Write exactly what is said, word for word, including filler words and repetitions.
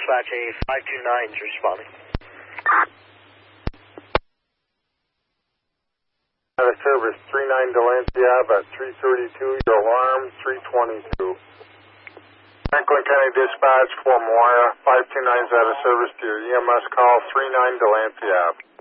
Dispatch, a five two nine is responding. Out of service, three nine Delancey Ave at three thirty-two, your alarm, three twenty-two. Franklin County Dispatch for Moira, five two nine is out of service to your E M S call, three nine Delancey Ave.